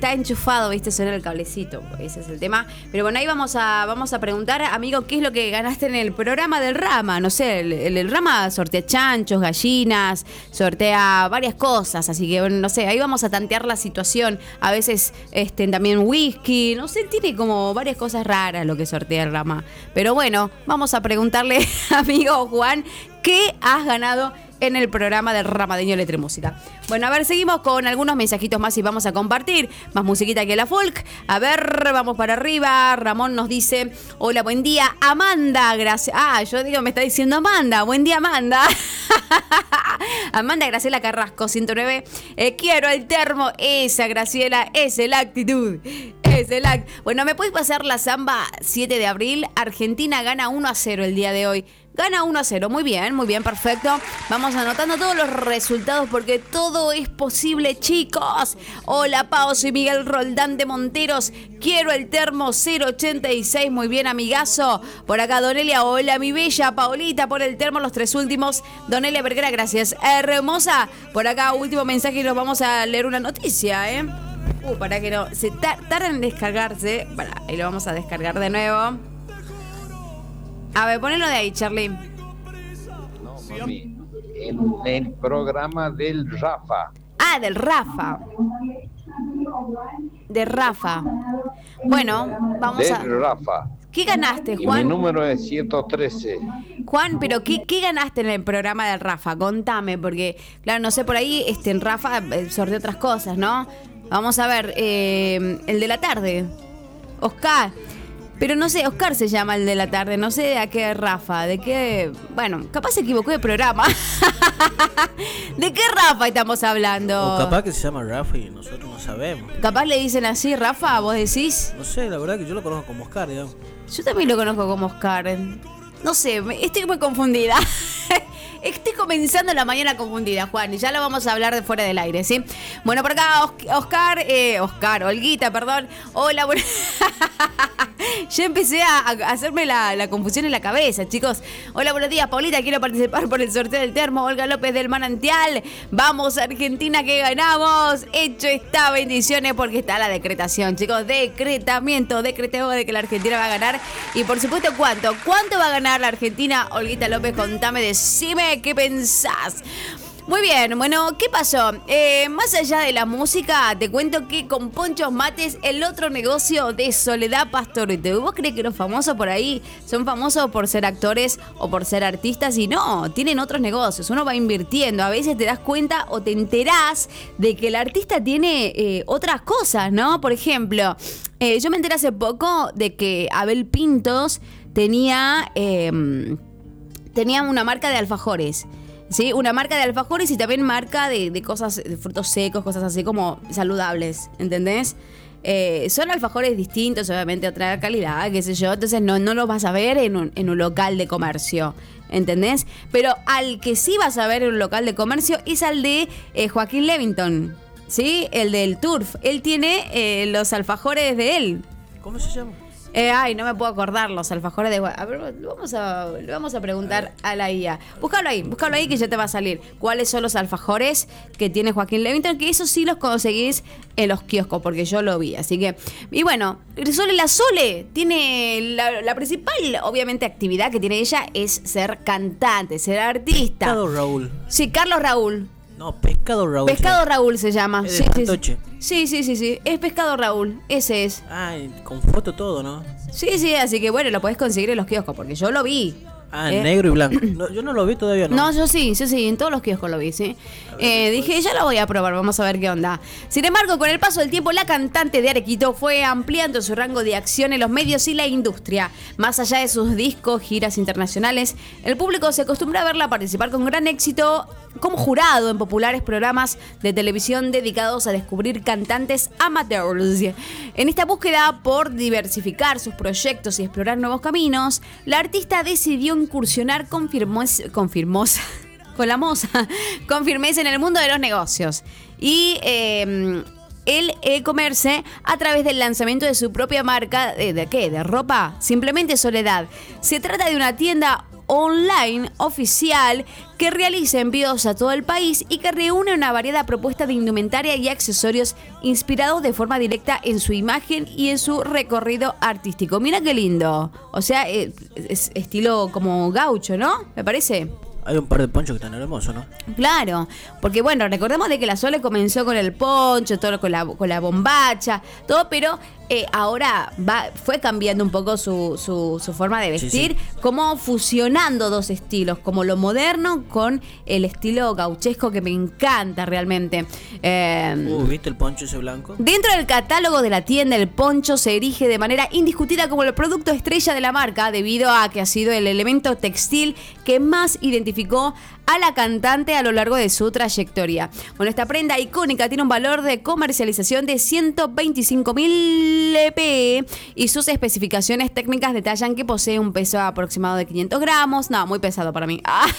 está enchufado, ¿viste? Suena el cablecito, ese es el tema. Pero bueno, ahí vamos a preguntar, amigo, ¿qué es lo que ganaste en el programa del Rama? No sé, el Rama sortea chanchos, gallinas, sortea varias cosas, así que bueno, no sé, ahí vamos a tantear la situación. A veces también whisky, no sé, tiene como varias cosas raras lo que sortea el Rama. Pero bueno, vamos a preguntarle, amigo Juan, ¿qué has ganado en el programa del Ramadeño Electromúsica? Bueno, a ver, seguimos con algunos mensajitos más y vamos a compartir más musiquita que la folk. A ver, vamos para arriba. Ramón nos dice, hola, buen día, Amanda, gracias. Yo digo, me está diciendo Amanda, buen día, Amanda. Amanda Graciela Carrasco, 109. Quiero el termo, esa, Graciela, es la actitud. Bueno, ¿me puedes pasar la samba 7 de abril? Argentina gana 1-0 el día de hoy. Gana 1-0, muy bien, perfecto. Vamos anotando todos los resultados porque todo es posible, chicos. Hola, Pao, soy Miguel Roldán de Monteros. Quiero el termo 086, muy bien, amigazo. Por acá, Donelia, hola, mi bella Paolita, por el termo, los 3 últimos. Donelia Vergara, gracias. Hermosa, por acá, último mensaje y nos vamos a leer una noticia, para que no, se tarda en descargarse. Ahí lo vamos a descargar de nuevo. A ver, ponelo de ahí, Charlie. No, mami, en el programa del Rafa. Del Rafa. De Rafa. Bueno, vamos a... Del Rafa. ¿Qué ganaste, Juan? Y mi número es 113. Juan, pero ¿qué ganaste en el programa del Rafa? Contame, porque, claro, no sé, por ahí en Rafa sorteó otras cosas, ¿no? Vamos a ver, el de la tarde. Oscar. Pero no sé, Oscar se llama el de la tarde, no sé a qué Rafa, de qué... Bueno, capaz se equivocó de programa. ¿De qué Rafa estamos hablando? O capaz que se llama Rafa y nosotros no sabemos. Capaz le dicen así, Rafa, ¿vos decís? No sé, la verdad que yo lo conozco como Oscar, digamos. Yo también lo conozco como Oscar. No sé, estoy muy confundida. Estoy comenzando la mañana confundida, Juan, y ya lo vamos a hablar de fuera del aire, ¿sí? Bueno, por acá, Olguita, perdón. Hola, bueno. Ya empecé a hacerme la confusión en la cabeza, chicos. Hola, buenos días, Paulita, quiero participar por el sorteo del termo. Olga López del Manantial. Vamos, Argentina, que ganamos. Hecho está, bendiciones, porque está la decretación, chicos. Decretamiento, decreteo de que la Argentina va a ganar. Y por supuesto, ¿cuánto? ¿Cuánto va a ganar la Argentina? Olguita López, contame, decime qué pensás. Muy bien, bueno, ¿qué pasó? Más allá de la música, te cuento que con Ponchos Mates, el otro negocio de Soledad Pastorete. ¿Vos crees que los famosos por ahí son famosos por ser actores o por ser artistas? Y no, tienen otros negocios, uno va invirtiendo. A veces te das cuenta o te enterás de que el artista tiene otras cosas, ¿no? Por ejemplo, yo me enteré hace poco de que Abel Pintos tenía una marca de alfajores. Sí, una marca de alfajores y también marca de cosas, de frutos secos, cosas así como saludables, ¿entendés? Son alfajores distintos, obviamente, otra calidad, qué sé yo, entonces no los vas a ver en un local de comercio, ¿entendés? Pero al que sí vas a ver en un local de comercio es al de Joaquín Levington, ¿sí? El del Turf. Él tiene los alfajores de él. ¿Cómo se llama? No me puedo acordar los alfajores de... A ver, le vamos a preguntar a la IA. Búscalo ahí que ya te va a salir. ¿Cuáles son los alfajores que tiene Joaquín Levington? Que eso sí los conseguís en los kioscos, porque yo lo vi. Así que... Y bueno, la Sole tiene... La principal, obviamente, actividad que tiene ella es ser cantante, ser artista. Carlos Raúl. Sí, Carlos Raúl. No, Pescado Raúl. Pescado Raúl se llama. Es de Fantoche. Sí. Es Pescado Raúl. Ese es. Con foto todo, ¿no? Sí, así que bueno, lo podés conseguir en los kioscos, porque yo lo vi. Negro y blanco. No, yo no lo vi todavía, ¿no? No, yo sí, en todos los kioscos lo vi, sí. Dije, ya lo voy a probar, vamos a ver qué onda. Sin embargo, con el paso del tiempo, la cantante de Arequito fue ampliando su rango de acción en los medios y la industria. Más allá de sus discos, giras internacionales, el público se acostumbra a verla participar con gran éxito como jurado en populares programas de televisión dedicados a descubrir cantantes amateurs. En esta búsqueda por diversificar sus proyectos y explorar nuevos caminos, la artista decidió incursionar con firmeza en el mundo de los negocios y el e-commerce a través del lanzamiento de su propia marca de ropa, simplemente Soledad. Se trata de una tienda online oficial que realiza envíos a todo el país y que reúne una variada propuesta de indumentaria y accesorios inspirados de forma directa en su imagen y en su recorrido artístico. Mira qué lindo. O sea, es estilo como gaucho, ¿no? ¿Me parece? Hay un par de ponchos que están hermosos, ¿no? Claro, porque bueno, recordemos de que la Sole comenzó con el poncho, todo con la bombacha, todo, pero ahora fue cambiando un poco su forma de vestir, Sí. como fusionando dos estilos, como lo moderno con el estilo gauchesco, que me encanta realmente. ¿Viste el poncho ese blanco? Dentro del catálogo de la tienda, el poncho se erige de manera indiscutida como el producto estrella de la marca, debido a que ha sido el elemento textil que más identificó a la cantante a lo largo de su trayectoria. Bueno, esta prenda icónica tiene un valor de comercialización de 125.000 EP y sus especificaciones técnicas detallan que posee un peso aproximado de 500 gramos. No, muy pesado para mí.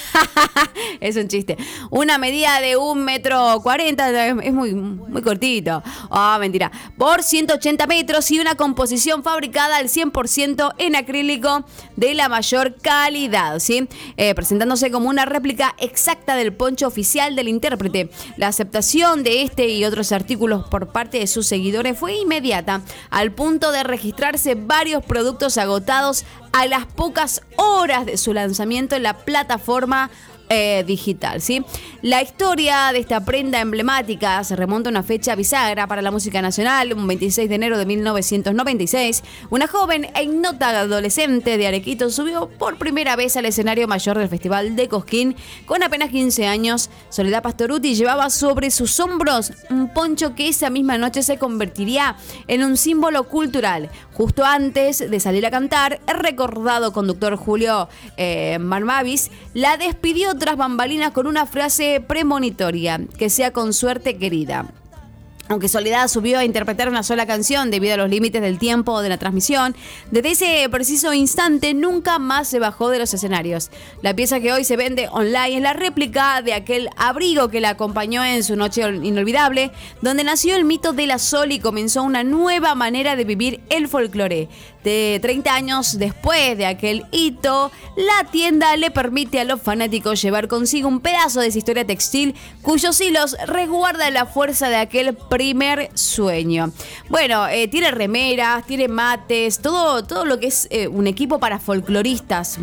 Es un chiste. Una medida de 1,40 m, es muy cortito. Mentira. Por 180 metros y una composición fabricada al 100% en acrílico de la mayor calidad, ¿sí? Presentándose como una réplica exacta del poncho oficial del intérprete. La aceptación de este y otros artículos por parte de sus seguidores fue inmediata, al punto de registrarse varios productos agotados a las pocas horas de su lanzamiento en la plataforma digital, ¿sí? La historia de esta prenda emblemática se remonta a una fecha bisagra para la música nacional, un 26 de enero de 1996. Una joven e ignota adolescente de Arequito subió por primera vez al escenario mayor del Festival de Cosquín. Con apenas 15 años, Soledad Pastorutti llevaba sobre sus hombros un poncho que esa misma noche se convertiría en un símbolo cultural. Justo antes de salir a cantar, el recordado conductor Julio Marmavis la despidió tras bambalinas con una frase premonitoria: que sea con suerte, querida. Aunque Soledad subió a interpretar una sola canción debido a los límites del tiempo de la transmisión, desde ese preciso instante nunca más se bajó de los escenarios. La pieza que hoy se vende online es la réplica de aquel abrigo que la acompañó en su noche inolvidable, donde nació el mito de la Sole y comenzó una nueva manera de vivir el folclore. De 30 años después de aquel hito, la tienda le permite a los fanáticos llevar consigo un pedazo de esa historia textil cuyos hilos resguardan la fuerza de aquel primer sueño. Bueno, tiene remeras, tiene mates, todo lo que es un equipo para folcloristas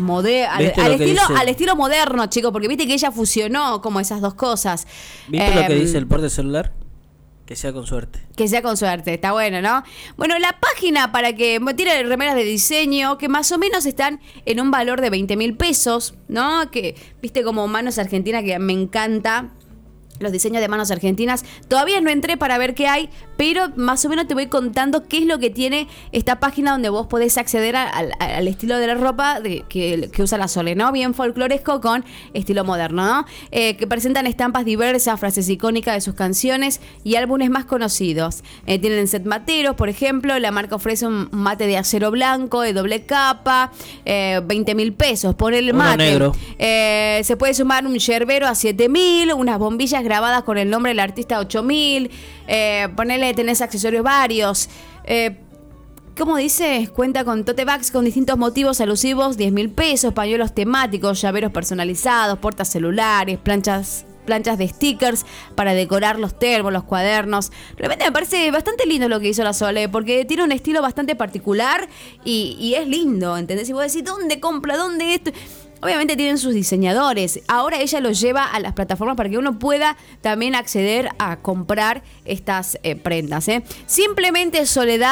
al estilo moderno, chicos, porque viste que ella fusionó como esas dos cosas. ¿Viste lo que dice el porte celular? Que sea con suerte. Que sea con suerte, está bueno, ¿no? Bueno, la página para que tiene remeras de diseño que más o menos están en un valor de 20.000 pesos, ¿no? Que, viste, como Manos Argentinas, que me encanta. Los diseños de Manos Argentinas. Todavía no entré para ver qué hay, pero más o menos te voy contando qué es lo que tiene esta página donde vos podés acceder al estilo de la ropa que usa la Sole, ¿no? Bien folcloresco con estilo moderno, ¿no? Que presentan estampas diversas, frases icónicas de sus canciones y álbumes más conocidos. Tienen set materos, por ejemplo. La marca ofrece un mate de acero blanco de doble capa, 20.000 pesos por el mate. Negro. Se puede sumar un yerbero a 7.000, unas bombillas grabadas con el nombre del artista 8.000, tenés accesorios varios. ¿Cómo dice? Cuenta con tote bags con distintos motivos alusivos, 10.000 pesos, pañuelos temáticos, llaveros personalizados, portas celulares, planchas de stickers para decorar los termos, los cuadernos. Realmente me parece bastante lindo lo que hizo la Sole, porque tiene un estilo bastante particular y es lindo, ¿entendés? Y vos decís, ¿dónde compra? ¿Dónde esto? Obviamente tienen sus diseñadores. Ahora ella los lleva a las plataformas para que uno pueda también acceder a comprar estas prendas. Simplemente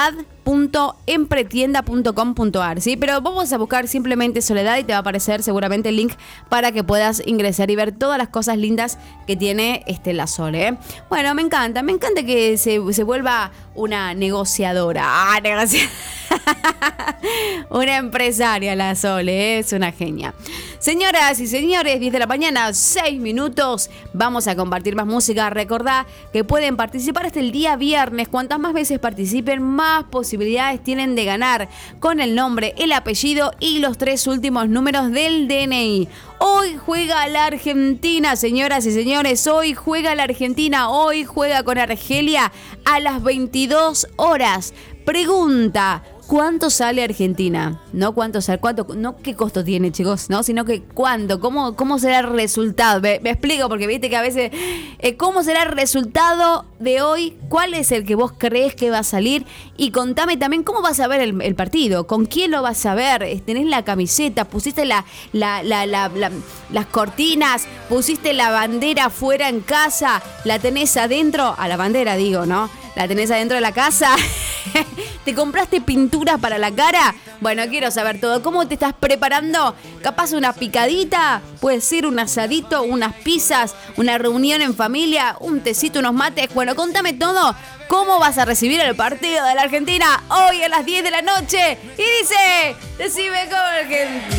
soledad.empretienda.com.ar, ¿sí? Pero vamos a buscar simplemente Soledad y te va a aparecer seguramente el link para que puedas ingresar y ver todas las cosas lindas que tiene la Sole. Bueno, me encanta que se vuelva una negociadora. Una empresaria la Sole, es una genia. Señoras y señores, 10 de la mañana, 6 minutos. Vamos a compartir más música. Recordá que pueden participar hasta el día viernes. Cuantas más veces participen, más posibilidades tienen de ganar, con el nombre, el apellido y los 3 últimos números del DNI. Hoy juega la Argentina, señoras y señores. Hoy juega la Argentina. Hoy juega con Argelia a las 22 horas. Pregunta: cuánto sale Argentina, no cuánto sale, no qué costo tiene, chicos, no, sino que cuánto, cómo será el resultado. Me explico, porque viste que a veces cómo será el resultado de hoy, cuál es el que vos crees que va a salir, y contame también cómo vas a ver el partido, con quién lo vas a ver, tenés la camiseta, pusiste las cortinas, pusiste la bandera afuera en casa, la tenés adentro, a la bandera digo, ¿no? La tenés adentro de la casa. ¿Te compraste pintura para la cara? Bueno, quiero saber todo. ¿Cómo te estás preparando? Capaz una picadita, puede ser un asadito, unas pizzas, una reunión en familia, un tecito, unos mates. Bueno, contame todo. ¿Cómo vas a recibir el partido de la Argentina hoy a las 10 de la noche? Y dice, decime cómo Argentina.